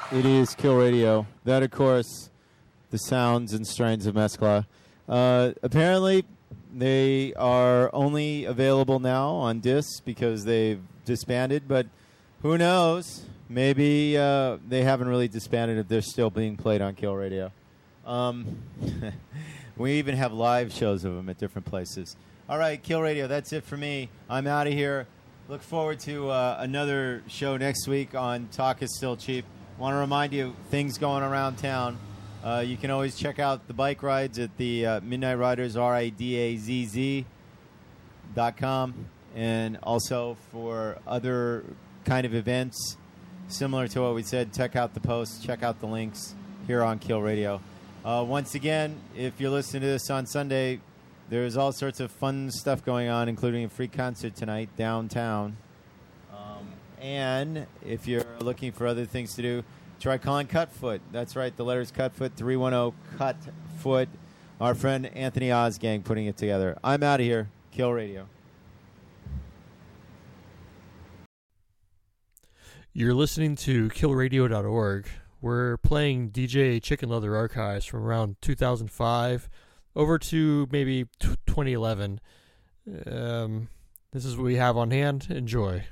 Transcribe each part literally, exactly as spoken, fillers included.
It is Kill Radio. That, of course, the sounds and strains of Mescla. Uh, apparently, they are only available now on discs because they've disbanded, but who knows? Maybe uh, they haven't really disbanded if they're still being played on Kill Radio. Um, we even have live shows of them at different places. All right, Kill Radio, that's it for me. I'm out of here. Look forward to uh, another show next week on Talk Is Still Cheap. Want to remind you, things going around town. Uh, you can always check out the bike rides at the uh, Midnight Riders, R I D A Z Z dot com. And also for other kind of events, similar to what we said, check out the posts, check out the links here on Kill Radio. Uh, once again, if you're listening to this on Sunday, there's all sorts of fun stuff going on, including a free concert tonight downtown. Um, and if you're looking for other things to do, try calling Cutfoot. That's right, the letter's Cutfoot, three one zero Cutfoot. Our friend Anthony Osgang putting it together. I'm out of here. Kill Radio. You're listening to kill radio dot org. We're playing D J Chicken Leather archives from around two thousand five over to maybe twenty eleven. Um, this is what we have on hand. Enjoy.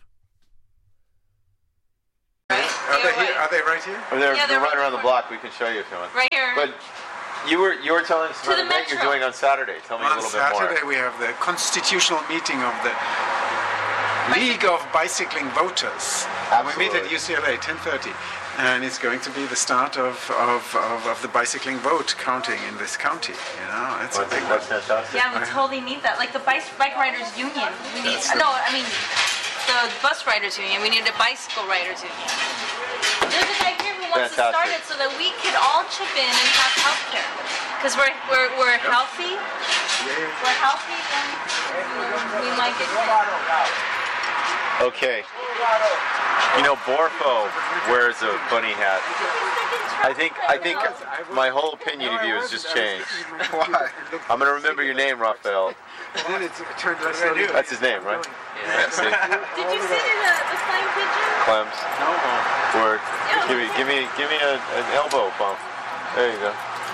Are they here? Are they right here? Oh, they're, Yeah, they're they're right right around the block. We can show you if you want. Right here. But you were you were telling us To about the an event you're Metro. doing on Saturday. Tell me On a little bit more. Saturday we have the constitutional meeting of the League of Bicycling Voters. We meet at U C L A, ten thirty. And it's going to be the start of, of, of, of the bicycling vote counting in this county. You know, it's a big That's fantastic. Yeah, we totally need that. Like the bike, bike riders union. We need, no, I mean, the bus riders union. We need a bicycle riders union. There's a guy here who wants to start it so that we could all chip in and have health care. Because we're, we're, we're healthy. We're healthy, then we might get sick. Okay. You know, Borfo wears a bunny hat. I think I think my whole opinion of you has just changed. Why? I'm going to remember your name, Raphael. Then it's turned less That's his name, right? Yeah. See? Did you see the, the flying pigeon? Clems. No. Word. Give me, give me, give me a, an elbow bump. There you go.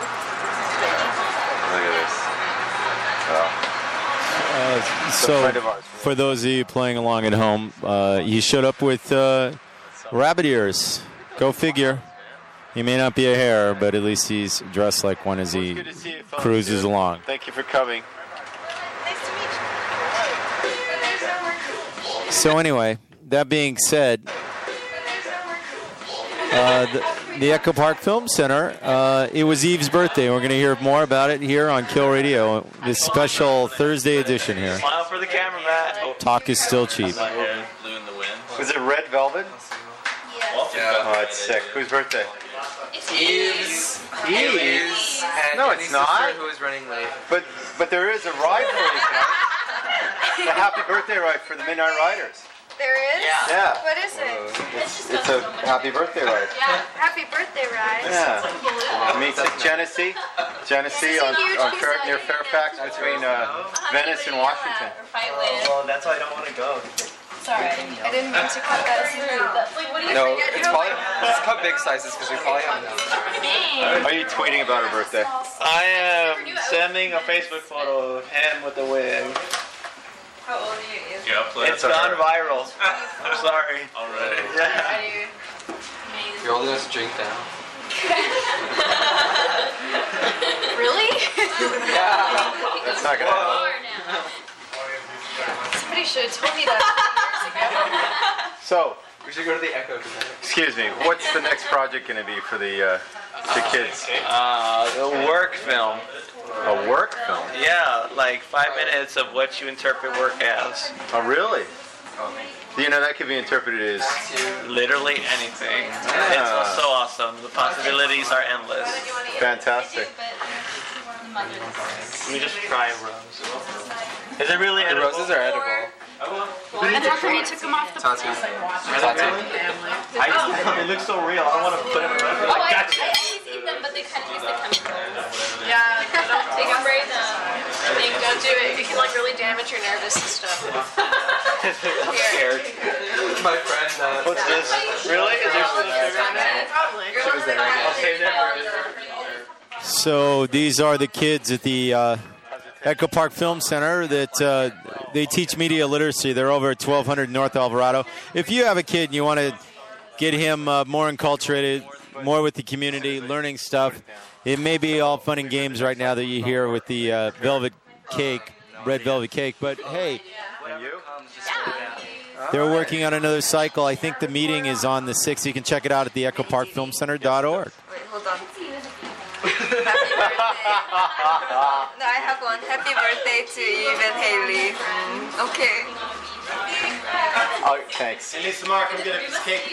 Look at this. Oh. Uh, so, for those of you playing along at home, uh, he showed up with uh, rabbit ears. Go figure. He may not be a hare, but at least he's dressed like one as he cruises along. Thank you for coming. So anyway, that being said, uh, the, the Echo Park Film Center, uh, it was Eve's birthday. We're going to hear more about it here on Kill Radio, this special Thursday edition here. Smile for the camera, Matt. Talk is still cheap. Was it red velvet? Yeah. Oh, it's sick. Whose birthday? Eve's. Eve's? And No, Jenny's it's not. sister, who is running late. But but there is a ride for you tonight. It's a happy birthday ride for the Midnight Riders. There is? Yeah. Yeah. What is it? It's, it's a happy birthday ride. Yeah. Happy birthday ride. Yeah. Meets at Genesee. Genesee on, on Fair, near Fairfax between uh, Venice and Washington. Well, that's why I don't want to go. Sorry, I didn't mean to cut that through. No, it's probably, let's cut big slices because we probably have enough. Are you tweeting about her birthday? I am sending a Facebook photo of him with the wig. How old are you? Yeah, it's gone viral. I'm sorry. Already. Yeah. You're old enough to drink now. Really? Yeah. That's not going to happen. Somebody should have told me that So, we should go to the Echo tonight. excuse me, what's the next project going to be for the uh, the kids? Uh, the work film. A work film? Yeah, like five minutes of what you interpret work as. Oh, really? You know, that could be interpreted as... Literally anything. Yeah. It's so awesome. The possibilities are endless. Fantastic. Let me just try a rose. Is it really The edible? roses are edible. And after he took him off the Tati. Tati. I, it looks so real. I don't want to put it in my mouth. Oh, I, I Gotcha. always eat them, but they kind of taste like chemicals. Yeah, don't take them right now. I think don't do it. You can like really damage your nervous system. I'm scared. My friend. Uh, What's this? Really? Is there still a I'll save that for So these are the kids at the uh, Echo Park Film Center that uh, they teach media literacy. They're over at twelve hundred North Alvarado. If you have a kid and you want to get him uh, more enculturated, more with the community, learning stuff, it may be all fun and games right now that you hear with the uh, velvet cake, red velvet cake. But hey, they're working on another cycle. I think the meeting is on the sixth. You can check it out at the echo park film center dot org. Wait, hold on. Happy birthday. No, I have one. Happy birthday to Eve and Haley. Mm, okay. Oh, thanks. And Lisa Mark, I'm gonna get a cake.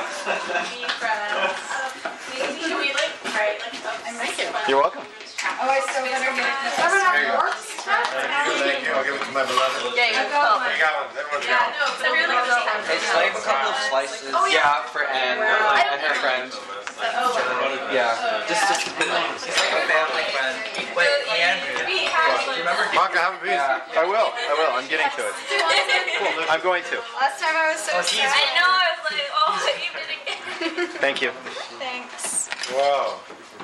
You're welcome. Oh, I still better get it. There you go. Thank you. I'll give it to my beloved. Yeah, you go. You got one. Everyone's got one. It's like a couple of slices. Yeah, for Anne and her friend. Yeah, just to, it's like a family friend. Wait, Anne, remember? Mark, I have a piece. I will. I will. I'm getting to it. Cool. I'm going to. Last time I was so sad. I know, I was like, oh, you did it again. Thank you. Thanks. Wow.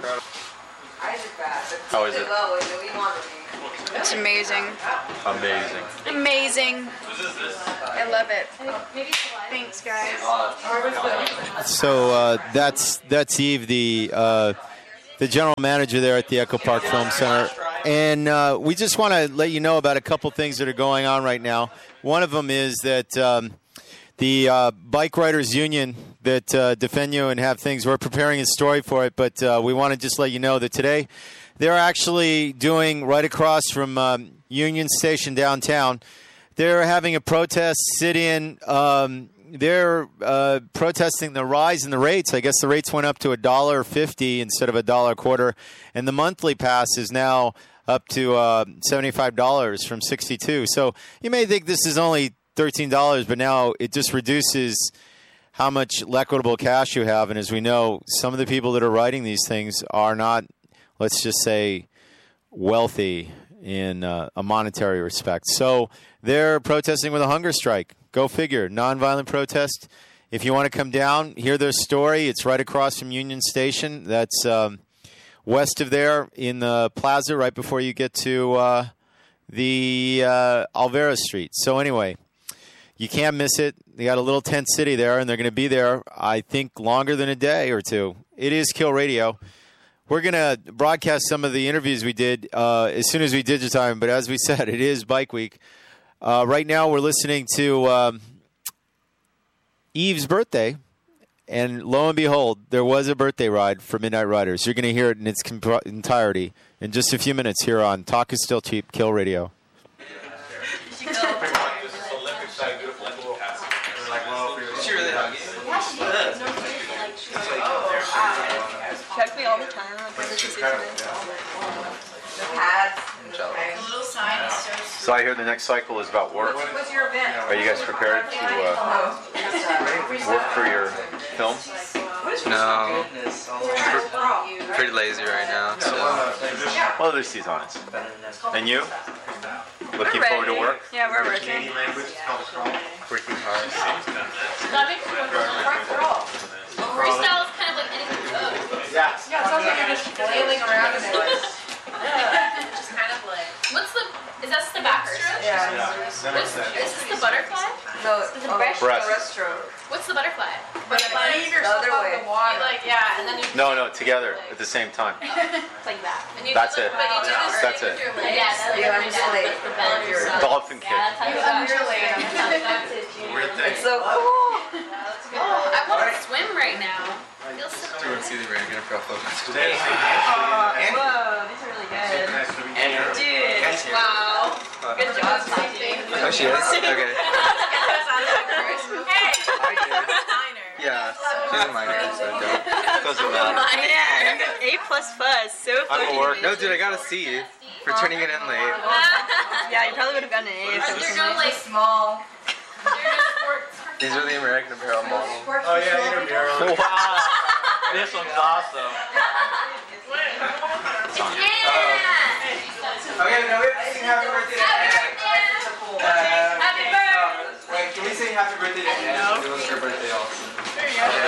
How is it? It's amazing. Amazing. Amazing. I love it. Thanks, guys. So uh, that's that's Eve, the uh, the general manager there at the Echo Park Film Center, and uh, we just want to let you know about a couple things that are going on right now. One of them is that um, the uh, Bike Riders Union that uh, defend you and have things. We're preparing a story for it, but uh, we want to just let you know that today they're actually doing right across from um, Union Station downtown. They're having a protest sit-in. Um, they're uh, protesting the rise in the rates. I guess the rates went up to a dollar fifty instead of a dollar quarter, and the monthly pass is now up to uh, seventy-five dollars from sixty-two. So you may think this is only thirteen dollars, but now it just reduces how much equitable cash you have. And as we know, some of the people that are writing these things are not, let's just say, wealthy in uh, a monetary respect. So they're protesting with a hunger strike. Go figure. Nonviolent protest. If you want to come down, hear their story. It's right across from Union Station. That's um, west of there in the plaza right before you get to uh, the uh, Alvera Street. So anyway, you can't miss it. They got a little tent city there, and they're going to be there, I think, longer than a day or two. It is Kill Radio. We're going to broadcast some of the interviews we did uh, as soon as we digitize them, but as we said, it is Bike Week. Uh, right now, we're listening to um, Eve's birthday, and lo and behold, there was a birthday ride for Midnight Riders. You're going to hear it in its comp- entirety in just a few minutes here on Talk is Still Cheap, Kill Radio. Check me all the time. The pads. So I hear the next cycle is about work. What's your event? Are you guys prepared to uh, work for your film? No. Pretty lazy right now, so. Well, at least he's honest. And you? Looking forward to work? Yeah, we're working. Working hard. Freestyle is kind of like anything. Yeah. Yeah, it sounds like you're just flailing around in it. Just kind of like. What's the? Is that the backstroke? Yeah. This, is this the butterfly? No, Is it oh, breast? breaststroke. What's the butterfly? But leave yourself other out way. the water. You like yeah, and then you. No, no, together at the same time. It's like that. And you That's do, it. But you do this That's thing it. with your legs. Yeah, that's You like undulate. the bend yourself. Dolphin kick. Yeah, that's how you undulate. Weird thing. It's so cool. Oh, I want to swim right now. I feel so Do you want to see the regular profile? Today. Whoa, these are really good. Nice to meet you. Dude, wow. Good job, Stacey. Oh, she is? Okay. Hey! I did. Yeah, she's a minor, so don't. Doesn't matter. Man, A plus plus, so I'm fucking at work. No, dude, I got a C for turning it in late. Yeah, you probably would have gotten an A if it was There's no like small. These are the American Apparel models. Oh yeah, intramural. Wow. This one's awesome. Okay, now we have to sing happy birthday to Anne. Uh, Happy birthday! Wait, can we sing happy birthday to Anne. It was her birthday also. There you go.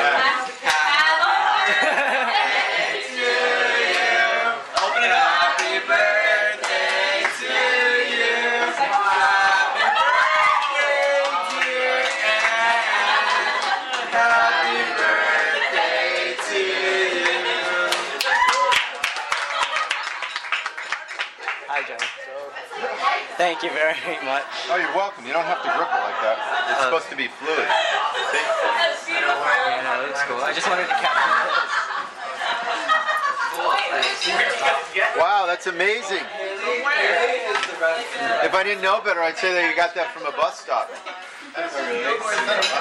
Open it up. Happy birthday to you. Happy birthday, dear Anne. Happy birthday to you. Hi, Johnny. Thank you very much. Oh, you're welcome. You don't have to grip it like that. It's Uh, supposed to be fluid. See? Yeah, that looks cool. I just wanted to capture this. Wow, that's amazing. If I didn't know better, I'd say that you got that from a bus stop. They're usually in like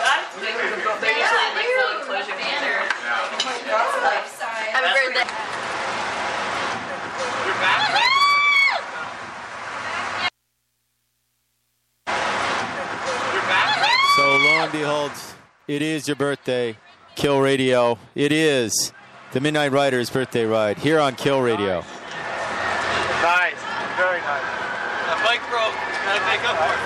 full enclosure container. Happy birthday. You're back, right? So lo and behold, it is your birthday, Kill Radio. It is the Midnight Riders birthday ride here on Kill Radio. Nice. Very nice. That bike broke. Gotta make up for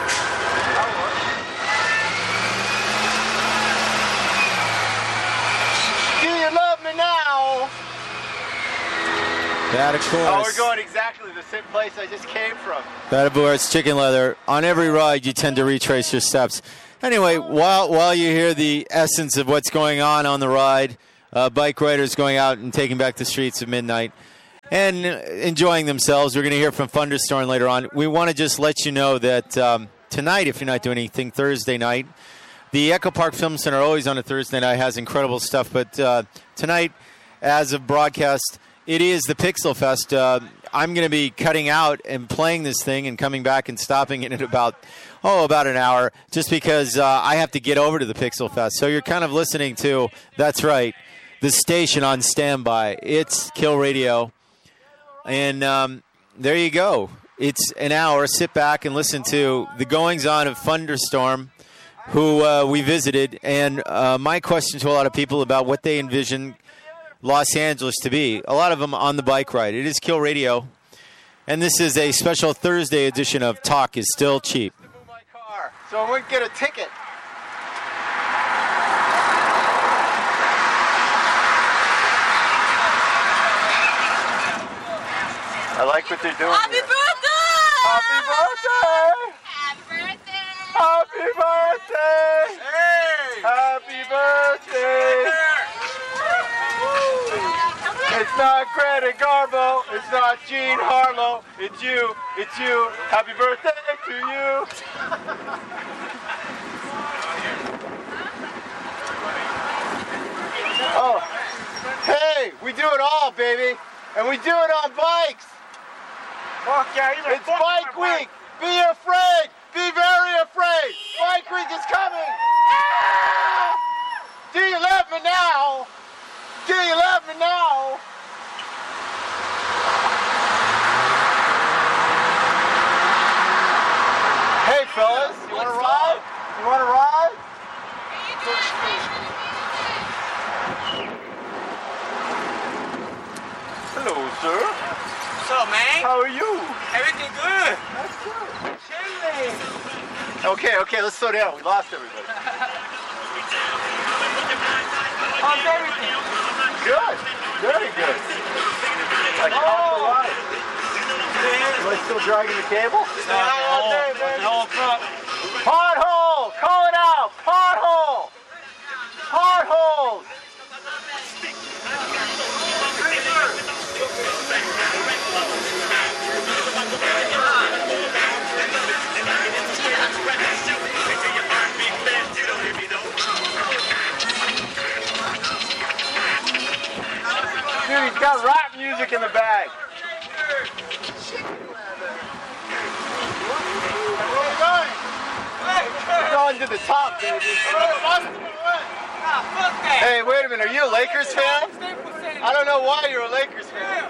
it. Do you love me now? That, of course. Oh, we're going exactly the same place I just came from. That, of course, chicken leather. On every ride, you tend to retrace your steps. Anyway, while while you hear the essence of what's going on on the ride, uh, bike riders going out and taking back the streets at midnight and enjoying themselves. We're going to hear from Thunderstorm later on. We want to just let you know that um, tonight, if you're not doing anything, Thursday night, the Echo Park Film Center, always on a Thursday night, has incredible stuff. But uh, tonight, as of broadcast, it is the Pixel Fest. Uh, I'm going to be cutting out and playing this thing and coming back and stopping it in about, oh, about an hour, just because uh, I have to get over to the Pixel Fest. So you're kind of listening to, that's right, the station on standby. It's Kill Radio. And um, there you go. It's an hour. Sit back and listen to the goings-on of Thunderstorm, who uh, we visited. And uh, my question to a lot of people about what they envision Los Angeles to be. A lot of them on the bike ride. It is Kill Radio, and this is a special Thursday edition of Talk is Still Cheap. So I wouldn't get a ticket. I like what they're doing. Happy here. birthday! Happy birthday! Happy birthday! Happy birthday! Hey! Happy birthday! It's not Greta Garbo, it's not Jean Harlow, it's you, it's you. Happy birthday to you. Oh, hey, we do it all, baby, and we do it on bikes. It's Bike Week. Be afraid. Be very afraid. Bike Week is coming. Ah! Do you love me now? Do you love me now? Hey, fellas, you want to ride? You want to ride? Hello, sir. What's up, man? How are you? Everything good? That's good. Chilling. Okay, okay, let's slow down. We lost everybody. How's everything? Good. Very good. Like, Oh. how's the ride? Am I still dragging the cable? Stay all day, baby. The whole front. Pothole! Call it out! Pothole! Potholes! Dude, he's got rap music in the bag. It's on to the top, baby. Hey, wait a minute. Are you a Lakers fan? I don't know why you're a Lakers fan.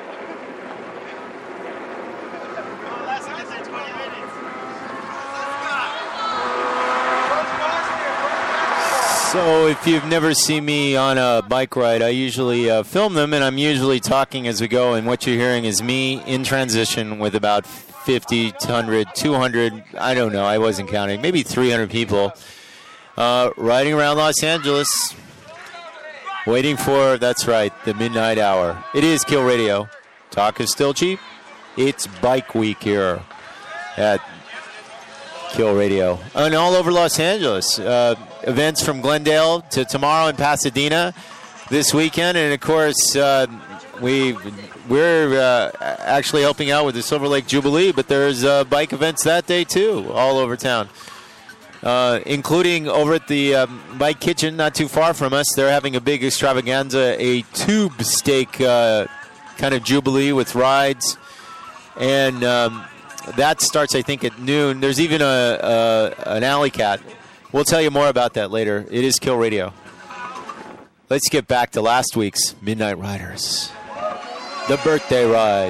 So if you've never seen me on a bike ride, I usually uh, film them, and I'm usually talking as we go, and what you're hearing is me in transition with about fifty, one hundred, two hundred, I don't know, I wasn't counting, maybe three hundred people Uh, riding around Los Angeles, waiting for, that's right, the midnight hour. It is Kill Radio. Talk is still cheap. It's Bike Week here at Kill Radio. And all over Los Angeles. Uh, events from Glendale to tomorrow in Pasadena this weekend. And, of course, uh, we, we're uh, actually helping out with the Silver Lake Jubilee, but there's uh, bike events that day, too, all over town. Uh, including over at the um, Bike Kitchen, not too far from us. They're having a big extravaganza, a tube stake uh, kind of jubilee with rides. And um, that starts, I think, at noon. There's even a, a an alley cat. We'll tell you more about that later. It is Kill Radio. Let's get back to last week's Midnight Riders. The birthday ride.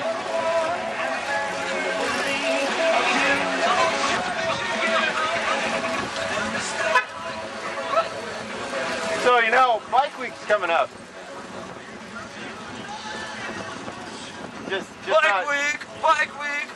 So, you know, Bike Week's coming up. Just, just Bike not, Week! Bike Week!